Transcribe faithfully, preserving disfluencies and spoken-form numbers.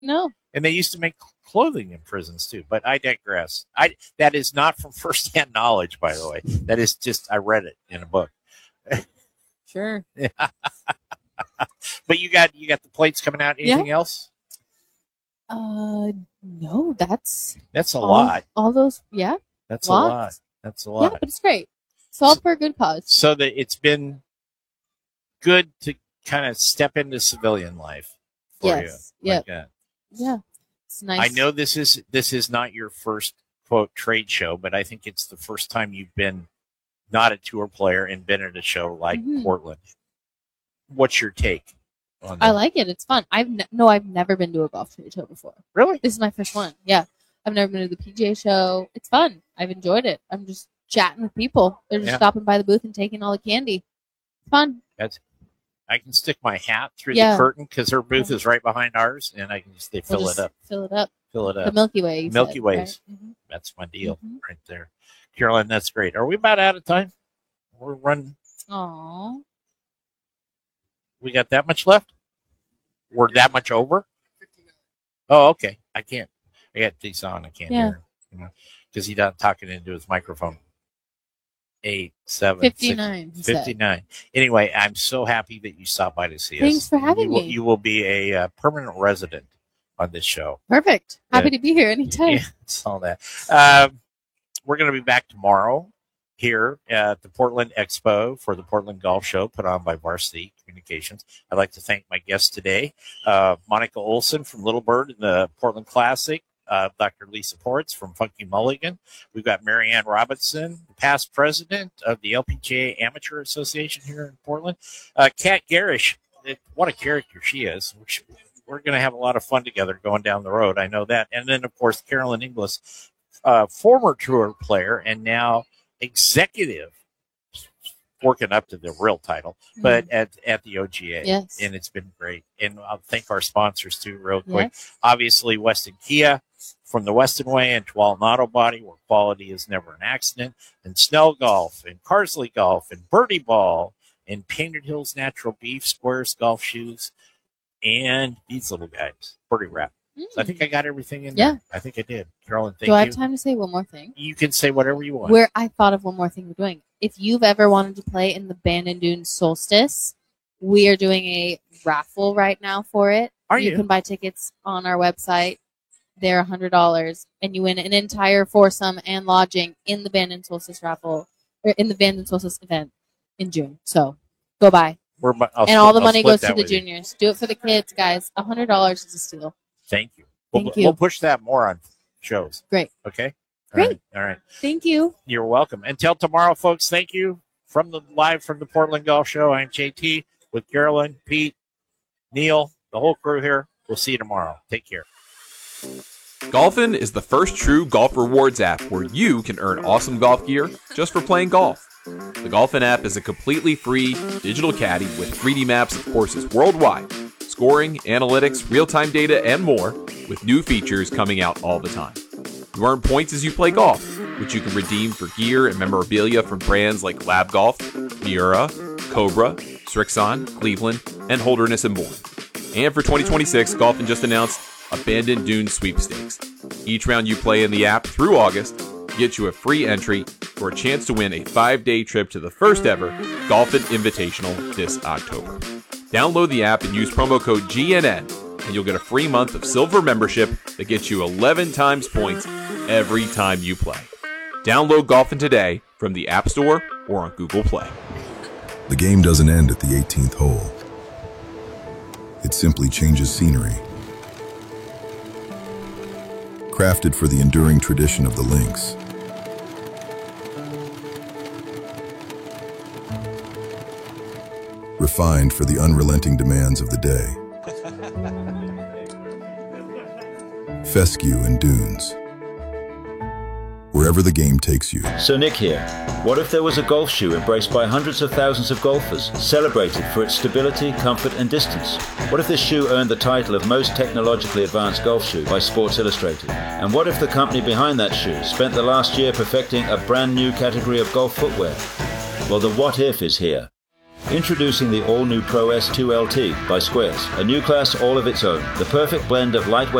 No. And they used to make clothing in prisons too. But I digress. I that is not from firsthand knowledge, by the way. That is just I read it in a book. Sure. But you got you got the plates coming out. Anything Yeah. else? Uh, no, that's That's a all, lot. All those, yeah. That's Lots. a lot. That's a lot. Yeah, but it's great. It's all for a good cause. So that it's been good to kind of step into civilian life for Yes. you. Yeah. Like that. Yeah. It's nice. I know this is this is not your first quote trade show, but I think it's the first time you've been not a tour player and been at a show like Mhm. Portland. What's your take on that? I like it. It's fun. I've ne- no, I've never been to a golf trade show before. Really? This is my first one. Yeah, I've never been to the P G A show. It's fun. I've enjoyed it. I'm just chatting with people. They're just Yeah. stopping by the booth and taking all the candy. It's fun. That's. I can stick my hat through Yeah. the curtain because her booth is right behind ours, and I can just they We'll fill just it up, Fill it up. fill it The up. Milky Way. you Milky said, Ways. right? Mhm. That's my deal Mhm. right there, Carolyn. That's great. Are we about out of time? We're running. Aw. We got that much left? We're that much over? Oh, okay. I can't. I got these on. I can't Yeah. hear him. You know, because he's not talking into his microphone. Eight, seven, fifty-nine. six, he said. fifty-nine. Anyway, I'm so happy that you stopped by to see us. Thanks for having you will, me. You will be a uh, permanent resident on this show. Perfect. Happy Yeah. to be here anytime. Yeah, it's all that. Um, we're going to be back tomorrow here at the Portland Expo for the Portland Golf Show put on by Varsity Communications. I'd like to thank my guests today, uh, Monica Olson from Little Bird in the Portland Classic, uh, Doctor Lisa Ports from Funky Mulligan. We've got Marianne Robinson, the past president of the L P G A Amateur Association here in Portland. Uh, Kat Garish, it, what a character she is. Which, we're going to have a lot of fun together going down the road. I know that. And then, of course, Carolyn Inglis, uh, former tour player and now executive, working up to the real title, but at, at the O G A. Yes. And it's been great. And I'll thank our sponsors, too, real quick. Yes. Obviously, Weston Kia from the Weston Way and Tualatin Auto Body, where quality is never an accident, and Snell Golf, and Carsley Golf, and Birdie Ball, and Painted Hills Natural Beef, Squares Golf Shoes, and these little guys, Birdie Wrap. Mm. So I think I got everything in Yeah. there. I think I did. Carolyn, thank Do I have you. time to say one more thing? You can say whatever you want. Where I thought of one more thing we're doing. If you've ever wanted to play in the Bandon Dunes Solstice, we are doing a raffle right now for it. Are you? You can buy tickets on our website. They're one hundred dollars, and you win an entire foursome and lodging in the Bandon Solstice raffle, or in the Bandon Solstice event in June. So go buy. We're, I'll and split- all the I'll money split goes to that the with you. juniors. Do it for the kids, guys. one hundred dollars is a steal. Thank you. We'll, Thank you. we'll push that more on shows. Great. Okay? All Great. right. All right. Thank you. You're welcome. Until tomorrow, folks, thank you. From the live from the Portland Golf Show, I'm J T with Carolyn, Pete, Neil, the whole crew here. We'll see you tomorrow. Take care. Golfin is the first true golf rewards app where you can earn awesome golf gear just for playing golf. The Golfin app is a completely free digital caddy with three D maps of courses worldwide, scoring, analytics, real-time data, and more, with new features coming out all the time. You earn points as you play golf, which you can redeem for gear and memorabilia from brands like Lab Golf, Miura, Cobra, Strixon, Cleveland, and Holderness and Bourne. And for twenty twenty-six, Golfin just announced Bandon Dunes Sweepstakes. Each round you play in the app through August gets you a free entry for a chance to win a five-day trip to the first ever Golfin Invitational this October. Download the app and use promo code G N N, and you'll get a free month of silver membership that gets you eleven times points every time you play. Download Golfin today from the App Store or on Google Play. The game doesn't end at the eighteenth hole. It simply changes scenery. Crafted for the enduring tradition of the links. Refined for the unrelenting demands of the day. Fescue and Dunes. Wherever the game takes you. So Nick here. What if there was a golf shoe embraced by hundreds of thousands of golfers, celebrated for its stability, comfort and distance? What if this shoe earned the title of most technologically advanced golf shoe by Sports Illustrated? And what if the company behind that shoe spent the last year perfecting a brand new category of golf footwear? Well, the what if is here. Introducing the all-new Pro S two L T by Squares, a new class all of its own. The perfect blend of lightweight